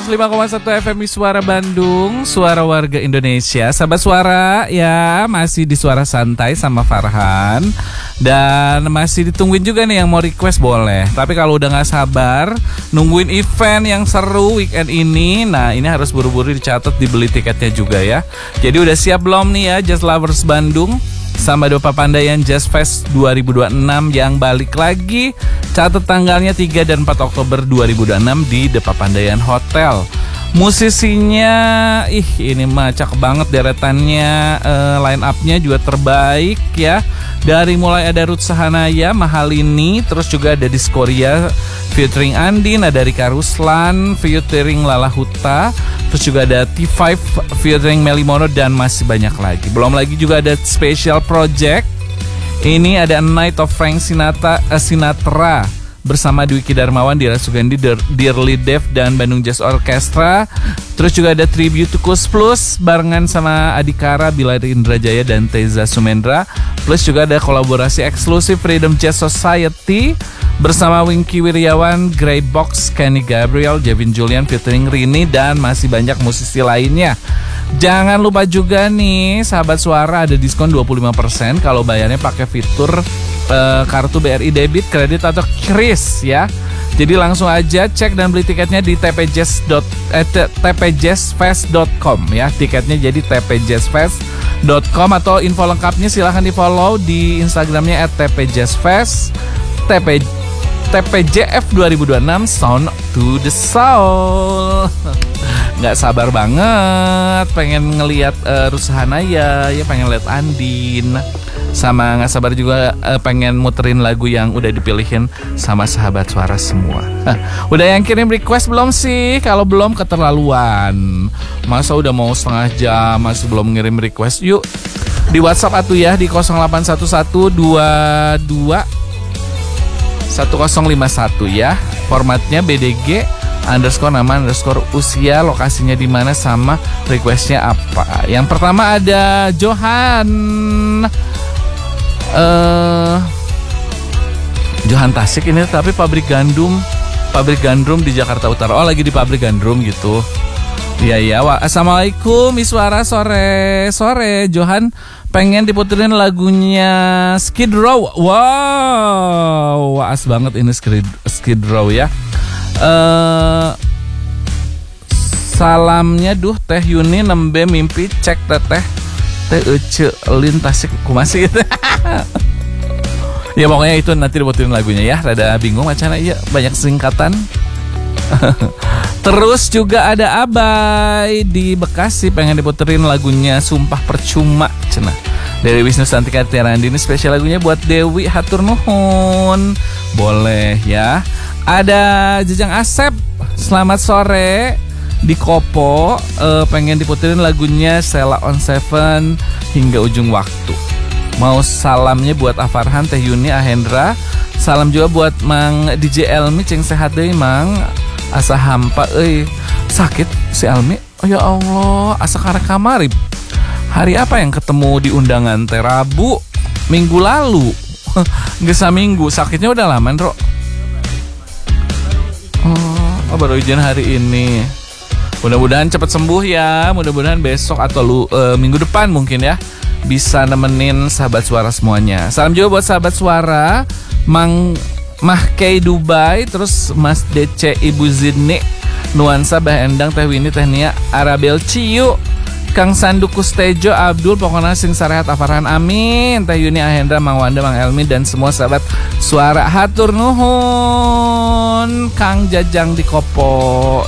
105,1 FM Suara Bandung, suara warga Indonesia. Sahabat Suara ya, masih di Suara Santai sama Farhan. Dan masih ditungguin juga nih yang mau request boleh. Tapi kalau udah gak sabar nungguin event yang seru weekend ini, nah ini harus buru-buru dicatat, dibeli tiketnya juga ya. Jadi udah siap belum nih ya Jazz Lovers Bandung sama Depa Pandayan Jazz Fest 2026 yang balik lagi. Catat tanggalnya 3 dan 4 Oktober 2026 di Depa Pandayan Hotel. Musisinya ini mah cakep banget deretannya, line up-nya juga terbaik ya. Dari mulai ada Ruth Sahanaya, Mahalini, terus juga ada Diskoria featuring Andin, ada Rika Ruslan featuring Lala Huta, terus juga ada T5 featuring Melly Mono dan masih banyak lagi. Belum lagi juga ada special project. Ini ada A Night of Frank Sinatra bersama Dwiki Darmawan, Dira Sugandi, Dearly Dev dan Bandung Jazz Orchestra. Terus juga ada Tribute to Kus Plus barengan sama Adikara, Bilal Indrajaya dan Teza Sumendra. Plus juga ada kolaborasi eksklusif Freedom Jazz Society bersama Wingky Wiryawan, Grey Box, Kenny Gabriel, Jevin Julian featuring Rini dan masih banyak musisi lainnya. Jangan lupa juga nih sahabat Suara, ada diskon 25% kalau bayarnya pakai fitur kartu BRI debit, kredit atau kris ya. Jadi langsung aja cek dan beli tiketnya di tpjazzfest.com ya. Tiketnya jadi tpjazzfest.com atau info lengkapnya silahkan di follow di Instagramnya @tpjazzfest, TPJF 2026 Sound to the Soul. Nggak sabar banget pengen ngelihat Ruth Sahanaya ya, pengen lihat Andin, sama nggak sabar juga pengen muterin lagu yang udah dipilihin sama sahabat Suara semua. Udah yang kirim request belum sih? Kalau belum keterlaluan. Masa udah mau setengah jam masih belum ngirim request? Yuk di WhatsApp atuh ya di 0811221051 ya. Formatnya BDG _ nama _ usia, lokasinya di mana sama requestnya apa. Yang pertama ada Johan Tasik ini, tapi pabrik gandum di Jakarta Utara. Oh lagi di pabrik gandum gitu. Iya. Assalamualaikum Iswara, sore Johan pengen diputerin lagunya Skid Row. Wow, waas banget ini Skid Row ya. Salamnya Teh Yuni nembe mimpi cek teteh Ece lintasik kumasi gitu. Ya pokoknya itu nanti diputerin lagunya ya. Rada bingung macana iya, banyak singkatan. Terus juga ada Abai di Bekasi pengen diputerin lagunya Sumpah Percuma cenah. Dari Wisnu Santika Tiarandini, spesial lagunya buat Dewi hatur nuhun. Boleh ya. Ada Jejang Asep, selamat sore di Kopo, pengen diputerin lagunya Sheila on Seven hingga ujung waktu. Mau salamnya buat Afarhan, Teh Yuni, Ahendra. Salam juga buat Mang DJ Elmi, ceng sehat deh Mang. Asa hampa sakit si Elmi. Oh ya Allah, asa karek kamarib. Hari apa yang ketemu di undangan teh? Rabu minggu lalu. Nggak seminggu, sakitnya udah lama Bro. Oh baru izin hari ini. Mudah-mudahan cepat sembuh ya. Mudah-mudahan besok atau minggu depan mungkin ya bisa nemenin sahabat Suara semuanya. Salam juga buat sahabat Suara Mahkei Dubai, terus Mas DC Ibu Zidni, Nuansa Bah Endang, Teh Winnie, Teh Nia, Arabel Ciyu, Kang Sandu Kustejo, Abdul, pokoknya sing sarehat Afarhan, amin. Teh Yuni, Ahendra, Mang Wanda, Mang Elmi dan semua sahabat Suara hatur nuhun. Kang Jajang di Kopo